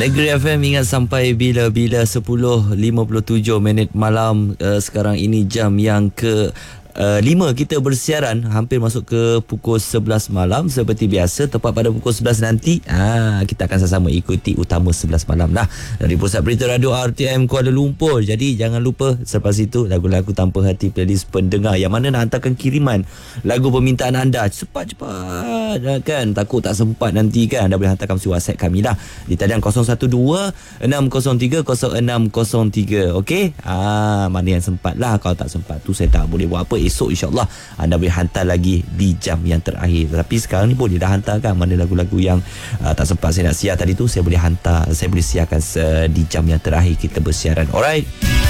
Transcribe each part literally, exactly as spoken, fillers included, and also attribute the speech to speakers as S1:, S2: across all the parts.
S1: Negeri F M ingat sampai bila-bila sepuluh lima puluh tujuh minit malam. uh, Sekarang ini jam yang ke Uh, lima kita bersiaran, hampir masuk ke pukul sebelas malam. Seperti biasa, tepat pada pukul sebelas nanti ah, kita akan sama-sama ikuti Utama sebelas malam lah dari Pusat Berita Radio R T M Kuala Lumpur. Jadi jangan lupa selepas itu lagu-lagu tanpa hati playlist pendengar. Yang mana nak hantarkan kiriman lagu permintaan anda cepat-cepat kan, takut tak sempat nanti kan. Anda boleh hantarkan melalui WhatsApp kami lah di talian kosong satu dua enam kosong tiga kosong enam kosong tiga. Okey, ah, mana yang sempat lah. Kalau tak sempat tu saya tak boleh buat apa. Esok insyaAllah anda boleh hantar lagi di jam yang terakhir. Tapi sekarang ni boleh dah hantar kan. Mana lagu-lagu yang uh, tak sempat saya nak siar tadi tu, saya boleh hantar, saya boleh siarkan uh, di jam yang terakhir kita bersiaran. Alright.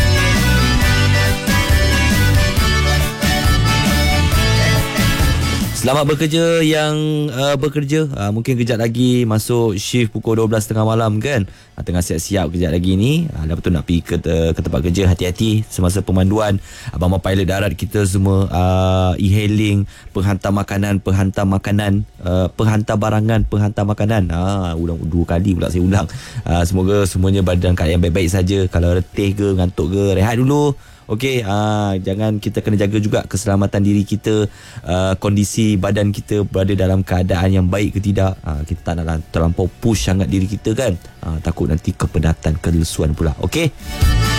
S1: Selamat bekerja yang uh, bekerja. Uh, mungkin kejap lagi masuk shift pukul dua belas tiga puluh malam kan. Uh, tengah siap-siap kejap lagi ni. Uh, dah betul nak pergi ke, uh, ke tempat kerja. Hati-hati semasa pemanduan. Abang-abang pilot darat kita semua uh, e-hailing, penghantar makanan, penghantar makanan, uh, penghantar barangan, penghantar makanan. Uh, ulang dua kali pula saya ulang. Uh, semoga semuanya berada dalam keadaan yang baik-baik saja. Kalau letih ke, ngantuk ke, rehat dulu. Okey, uh, jangan, kita kena jaga juga keselamatan diri kita, uh, kondisi badan kita berada dalam keadaan yang baik ke tidak. Uh, kita tak nak terlampau push sangat diri kita kan. Uh, takut nanti kepenatan, kelesuan pula. Okey.